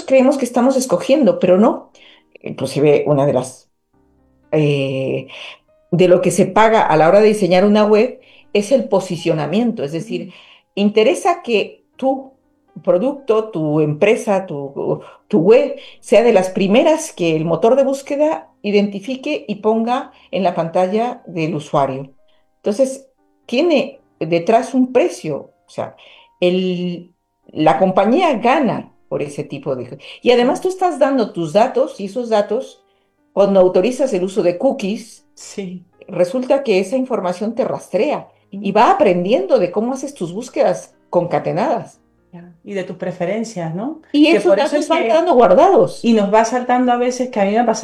creemos que estamos escogiendo, pero no. Inclusive una de las eh, de lo que se paga a la hora de diseñar una web es el posicionamiento, es decir, interesa que tu producto, tu empresa, tu web sea de las primeras que el motor de búsqueda identifique y ponga en la pantalla del usuario. Entonces, tiene detrás un precio, o sea, el, la compañía gana por ese tipo de... Y además Claro. tú estás dando tus datos y esos datos, cuando autorizas el uso de cookies, Sí. resulta que esa información te rastrea y Mm, va aprendiendo de cómo haces tus búsquedas concatenadas. ya. Y de tus preferencias, ¿no? Y Que esos por eso es datos van que, quedando y guardados. nos va saltando a veces que a mí me ha pasado